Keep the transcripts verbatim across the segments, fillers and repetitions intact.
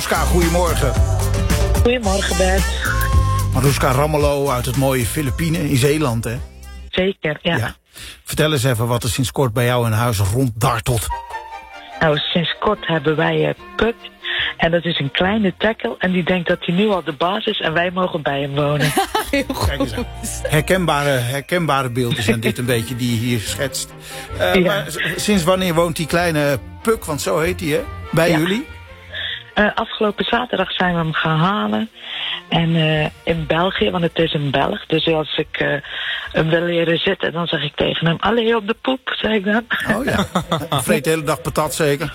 Maruska, goedemorgen. Goedemorgen, Bert. Maruska Ramelow uit het mooie Filipijnen in Zeeland, hè? Zeker, ja. ja. Vertel eens even wat er sinds kort bij jou in huis ronddartelt. Nou, sinds kort hebben wij uh, Puck. En dat is een kleine tackle. En die denkt dat hij nu al de baas is en wij mogen bij hem wonen. Heel goed. Kijk eens aan. Herkenbare, herkenbare beelden zijn dit een beetje die je hier schetst. Uh, Ja. Maar sinds wanneer woont die kleine Puck, want zo heet hij, hè? Bij Ja. jullie? Uh, afgelopen zaterdag zijn we hem gaan halen. En uh, in België, want het is een Belg. Dus als ik uh, hem wil leren zitten, dan zeg ik tegen hem... Allee, op de poep, zeg ik dan. Oh ja. Vreet de hele dag patat zeker?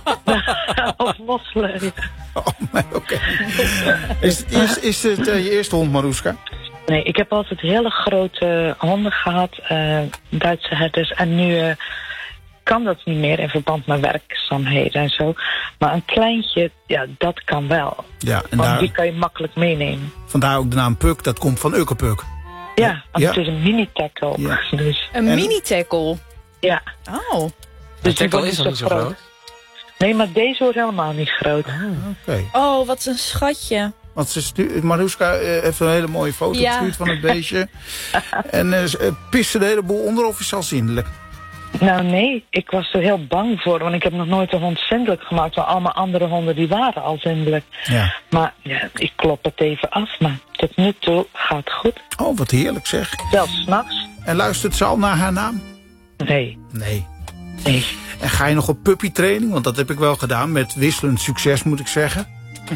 of mosselen. Oh, nee, oké. Is, het- is, is het uh, je eerste hond, Maruska? Nee, ik heb altijd hele grote honden gehad. Uh, Duitse herders. En nu... Uh, kan dat niet meer in verband met werkzaamheden en zo. Maar een kleintje, ja, dat kan wel. Ja, en Want daar, die kan je makkelijk meenemen. vandaar ook de naam Puck, dat komt van Ukkepuk. Ja, want Ja. het is een mini-tackle. Ja. Dus, Een En- mini-tackle. ja. Oh. Dus De die tackle wordt is al niet zo groot. Nee, maar deze wordt helemaal niet groot. Oké. Oh, wat een schatje. Want ze stu- Maruska uh, heeft een hele mooie foto Ja. gestuurd van het beestje. En uh, ze, uh, pist ze de hele boel onder of is ze al zindelijk? Nou nee, ik was er heel bang voor. Want ik heb nog nooit een hond zindelijk gemaakt. Maar allemaal andere honden die waren al zindelijk. Ja. Maar ja, ik klop het even af. Maar tot nu toe gaat het goed. Oh, wat heerlijk zeg. Zelfs 's nachts. En luistert ze al naar haar naam? Nee, Nee. nee. En ga je nog op puppytraining? Want dat heb ik wel gedaan met wisselend succes, moet ik zeggen.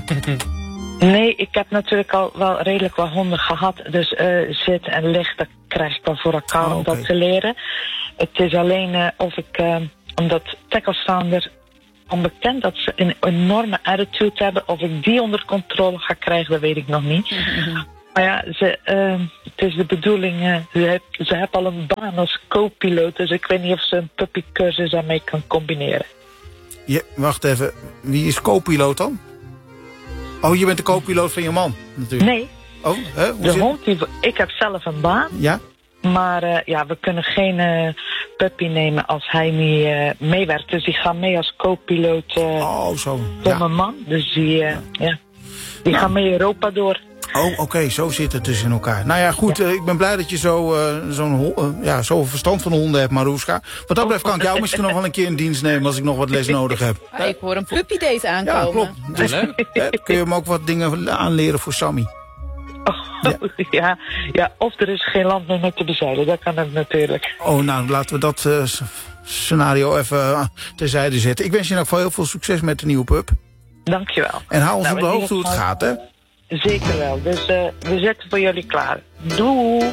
Nee, ik heb natuurlijk al wel redelijk wat honden gehad. Dus uh, zit en ligt, dat krijg ik wel voor elkaar Oh, om oké. dat te leren. Het is alleen uh, of ik, uh, omdat tackle-stander onbekend dat ze een enorme attitude hebben. Of ik die onder controle ga krijgen, dat weet ik nog niet. Maar ja, ze, uh, het is de bedoeling, uh, ze heeft ze heeft al een baan als co-piloot. Dus ik weet niet of ze een puppycursus daarmee kan combineren. Je, wacht even, wie is co-piloot dan? Oh, je bent de co-piloot van je man, natuurlijk. Nee, Oh, hè? Hoe de zit- hond, die, ik heb zelf een baan. Ja? Maar uh, ja, we kunnen geen uh, puppy nemen als hij niet uh, meewerkt. Dus die gaat mee als co-piloot uh, Oh, zo. voor Ja. mijn man. Dus die, uh, ja. die Nou. gaan mee Europa door. Oh, oké, zo zit het dus in elkaar. Nou ja, goed, eh, ik ben blij dat je zo, eh, zo'n ho- eh, ja, zo verstand van honden hebt, Maruska. Wat dat betreft kan ik jou misschien nog wel een keer in dienst nemen als ik nog wat les nodig heb. Ah, ik hoor een puppydate Ja, aankomen. klopt. Dus, Leuk. hè, kun je hem ook wat dingen aanleren voor Sammy? Oh, ja. Ja, of er is geen land meer met te bezeilen. Dat kan het natuurlijk. Oh, nou, laten we dat eh, s- scenario even uh, terzijde zetten. Ik wens je in ieder geval heel veel succes met de nieuwe pup. Dankjewel. En hou ons Nou, op de in hoogte hoe ieder het geval- gaat, hè? Zeker wel. Dus uh, we zetten voor jullie klaar. Doei!